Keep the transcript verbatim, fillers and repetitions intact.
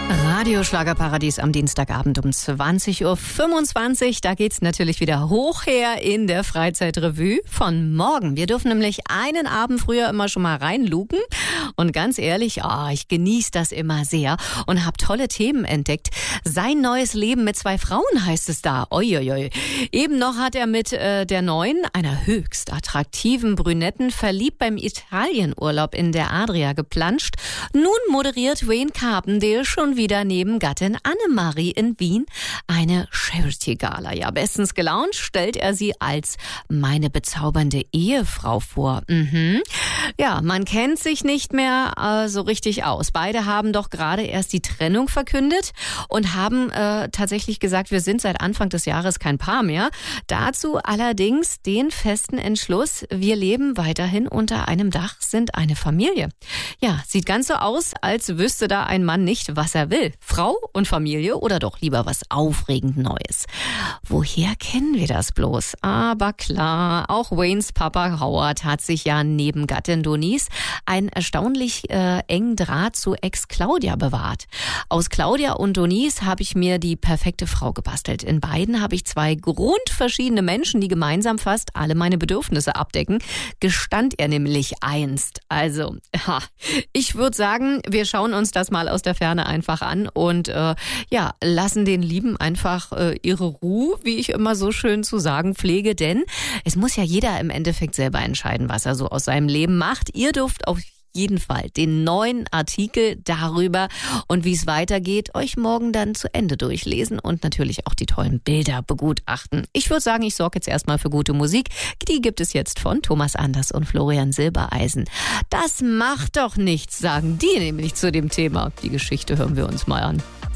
Radio Schlagerparadies am Dienstagabend um zwanzig Uhr fünfundzwanzig. Da geht's natürlich wieder hoch her in der Freizeitrevue von morgen. Wir dürfen nämlich einen Abend früher immer schon mal reinluken. Und ganz ehrlich, oh, ich genieße das immer sehr und habe tolle Themen entdeckt. Sein neues Leben mit zwei Frauen heißt es da. Uiuiui. Eben noch hat er mit äh, der neuen, einer höchst attraktiven Brünetten, verliebt beim Italienurlaub in der Adria geplanscht. Nun moderiert Wayne Carpendale schon wieder neben Gattin Annemarie in Wien eine Charity-Gala. Ja, bestens gelaunt stellt er sie als meine bezaubernde Ehefrau vor. Mhm. Ja, man kennt sich nicht mehr äh, so richtig aus. Beide haben doch gerade erst die Trennung verkündet und haben äh, tatsächlich gesagt, wir sind seit Anfang des Jahres kein Paar mehr. Dazu allerdings den festen Entschluss, wir leben weiterhin unter einem Dach, sind eine Familie. Ja, sieht ganz so aus, als wüsste da ein Mann nicht, was er will. Frau und Familie oder doch lieber was aufregend Neues. Woher kennen wir das bloß? Aber klar, auch Waynes Papa Howard hat sich ja neben Gattin Donice einen erstaunlich äh, engen Draht zu Ex-Claudia bewahrt. Aus Claudia und Donice habe ich mir die perfekte Frau gebastelt. In beiden habe ich zwei grundverschiedene Menschen, die gemeinsam fast alle meine Bedürfnisse abdecken, gestand er nämlich einst. Also, ja, ich würde sagen, wir schauen uns das mal aus der Ferne einfach an und äh, ja, lassen den Lieben einfach äh, ihre Ruhe, wie ich immer so schön zu sagen pflege, denn es muss ja jeder im Endeffekt selber entscheiden, was er so aus seinem Leben macht. Ihr dürft auf jeden Fall den neuen Artikel darüber und wie es weitergeht, euch morgen dann zu Ende durchlesen und natürlich auch die tollen Bilder begutachten. Ich würde sagen, ich sorge jetzt erstmal für gute Musik. Die gibt es jetzt von Thomas Anders und Florian Silbereisen. Das macht doch nichts, sagen die nämlich zu dem Thema. Die Geschichte hören wir uns mal an.